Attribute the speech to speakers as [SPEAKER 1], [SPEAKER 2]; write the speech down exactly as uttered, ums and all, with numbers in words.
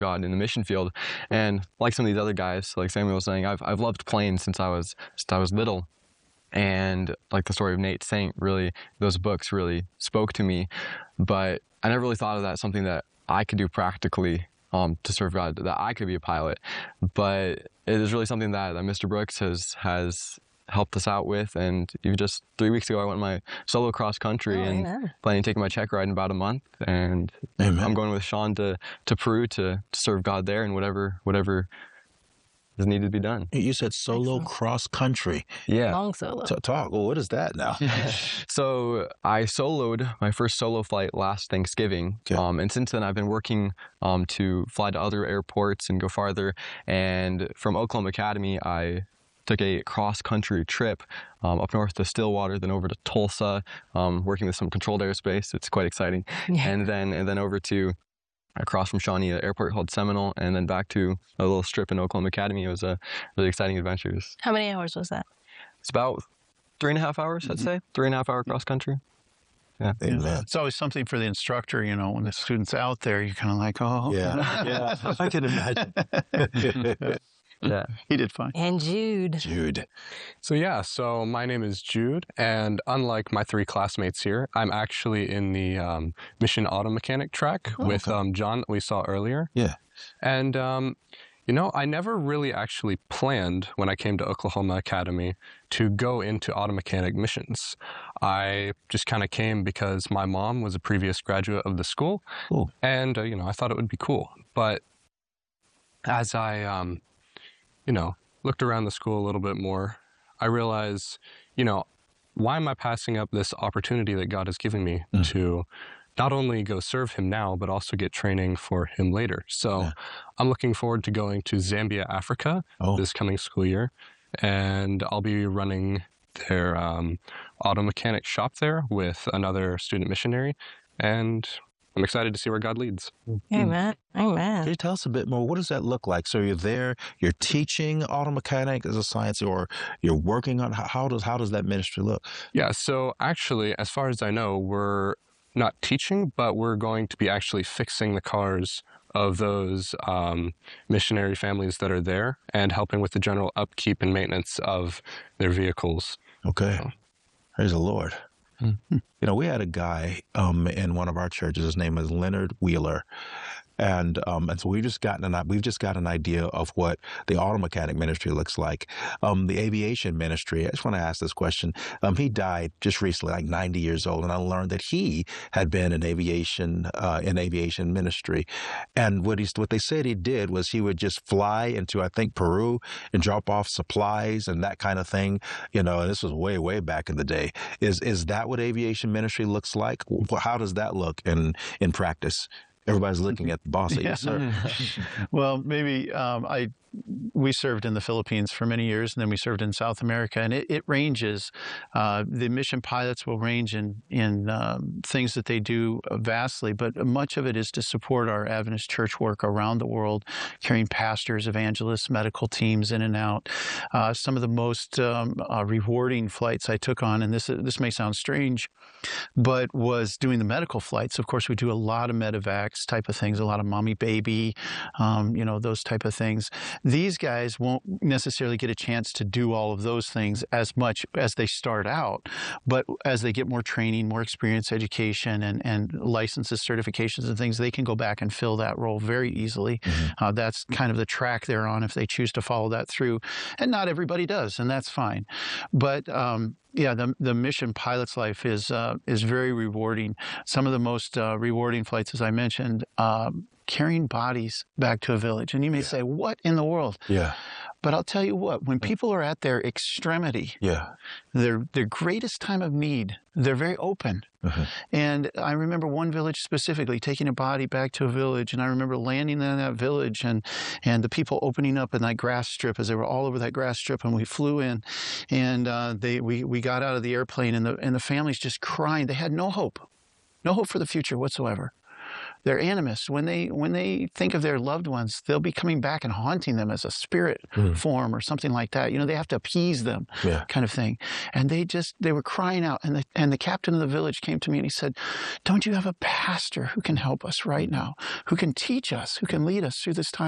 [SPEAKER 1] God in the mission field. And like some of these other guys, like Samuel was saying, I've, I've loved planes since I was, since I was little. And like the story of Nate Saint, really, those books really spoke to me. But I never really thought of that as something that I could do practically um, to serve God, that I could be a pilot. But it is really something that, that Mister Brooks has has helped us out with. And even just three weeks ago, I went my solo cross country
[SPEAKER 2] oh,
[SPEAKER 1] and
[SPEAKER 2] amen.
[SPEAKER 1] planning to take my check ride in about a month. And
[SPEAKER 3] Amen.
[SPEAKER 1] I'm going with Sean to, to Peru to, to serve God there and whatever whatever is needed to be done.
[SPEAKER 3] You said solo
[SPEAKER 2] Excellent.
[SPEAKER 3] cross country.
[SPEAKER 1] Yeah.
[SPEAKER 2] Long solo.
[SPEAKER 3] So talk. Well, what is that now?
[SPEAKER 1] So I soloed my first solo flight last Thanksgiving.
[SPEAKER 3] Okay.
[SPEAKER 1] Um, and since then I've been working um, to fly to other airports and go farther. And from Oklahoma Academy, I took a cross-country trip um, up north to Stillwater, then over to Tulsa, um, working with some controlled airspace. It's quite exciting.
[SPEAKER 2] Yeah.
[SPEAKER 1] And then and then over to across from Shawnee, an airport called Seminole, and then back to a little strip in Oklahoma Academy. It was a really exciting adventures.
[SPEAKER 2] How many hours was that?
[SPEAKER 1] It's about three and a half hours, I'd say. Three and a half hour cross country. Yeah.
[SPEAKER 3] Amen.
[SPEAKER 4] It's always something for the instructor, you know, when the student's out there, you're kind of like, oh.
[SPEAKER 3] Yeah. Yeah. I can imagine.
[SPEAKER 1] Yeah.
[SPEAKER 4] He did fine.
[SPEAKER 2] And Jude.
[SPEAKER 3] Jude.
[SPEAKER 5] So yeah, so my name is Jude, and unlike my three classmates here, I'm actually in the um, mission auto mechanic track
[SPEAKER 2] Oh,
[SPEAKER 5] with
[SPEAKER 3] okay.
[SPEAKER 5] um, John that we saw earlier.
[SPEAKER 3] Yeah.
[SPEAKER 5] And, um, you know, I never really actually planned when I came to Oklahoma Academy to go into auto mechanic missions. I just kind of came because my mom was a previous graduate of the school,
[SPEAKER 3] Cool.
[SPEAKER 5] and, uh, you know, I thought it would be cool. But as I... Um, you know, looked around the school a little bit more, I realized, you know, why am I passing up this opportunity that God has given me
[SPEAKER 3] Mm.
[SPEAKER 5] to not only go serve him now, but also get training for him later? So
[SPEAKER 3] Yeah.
[SPEAKER 5] I'm looking forward to going to Zambia, Africa
[SPEAKER 3] Oh.
[SPEAKER 5] this coming school year. And I'll be running their um, auto mechanic shop there with another student missionary. And I'm excited to see where God leads.
[SPEAKER 2] Amen.
[SPEAKER 3] Can
[SPEAKER 2] Amen.
[SPEAKER 3] you tell us a bit more? What does that look like? So you're there, you're teaching auto mechanic as a science, or you're working on, how, how does how does that ministry look?
[SPEAKER 5] Yeah, so actually, as far as I know, we're not teaching, but we're going to be actually fixing the cars of those um, missionary families that are there and helping with the general upkeep and maintenance of their vehicles.
[SPEAKER 3] Okay.
[SPEAKER 5] So-
[SPEAKER 3] Praise the Lord.
[SPEAKER 1] Hmm.
[SPEAKER 3] You know, we had a guy um, in one of our churches. His name is Leonard Wheeler. And um, and so we've just gotten an we've just got an idea of what the auto mechanic ministry looks like. Um, the aviation ministry. I just want to ask this question. Um, he died just recently, like ninety years old, and I learned that he had been in aviation uh, in aviation ministry. And what he what they said he did was he would just fly into, I think, Peru and drop off supplies and that kind of thing. You know, and this was way way back in the day. Is is that what aviation ministry looks like? How does that look in in practice? Everybody's looking at the boss.
[SPEAKER 4] Yeah.
[SPEAKER 3] Yes, sir.
[SPEAKER 4] Well, maybe um, I we served in the Philippines for many years, and then we served in South America, and it, it ranges. Uh, the mission pilots will range in in um, things that they do vastly, but much of it is to support our Adventist church work around the world, carrying pastors, evangelists, medical teams in and out. Uh, some of the most um, uh, rewarding flights I took on, and this this may sound strange, but was doing the medical flights. Of course, we do a lot of medevacs type of things, a lot of mommy baby, um, you know, those type of things. These guys won't necessarily get a chance to do all of those things as much as they start out, but as they get more training, more experience, education, and, and licenses, certifications, and things, they can go back and fill that role very easily.
[SPEAKER 3] Mm-hmm.
[SPEAKER 4] Uh, that's kind of the track they're on if they choose to follow that through. And not everybody does, and that's fine. But um, yeah, the the mission pilot's life is uh, is very rewarding. Some of the most uh, rewarding flights, as I mentioned, um, carrying bodies back to a village. And you may
[SPEAKER 3] Yeah.
[SPEAKER 4] say, what in the world?
[SPEAKER 3] Yeah.
[SPEAKER 4] But I'll tell you what, when people are at their extremity,
[SPEAKER 3] Yeah.
[SPEAKER 4] their their greatest time of need, they're very open.
[SPEAKER 3] Uh-huh.
[SPEAKER 4] And I remember one village specifically taking a body back to a village, and I remember landing in that village and and the people opening up in that grass strip as they were all over that grass strip, and we flew in, and uh, they we we got out of the airplane, and the and the families just crying. They had no hope, no hope for the future whatsoever. they're animists. When they when they think of their loved ones, they'll be coming back and haunting them as a spirit
[SPEAKER 3] Mm.
[SPEAKER 4] form or something like that. You know, they have to appease them,
[SPEAKER 3] Yeah.
[SPEAKER 4] kind of thing. And they just they were crying out. And the and the captain of the village came to me and he said, "Don't you have a pastor who can help us right now, who can teach us, who can lead us through this time?"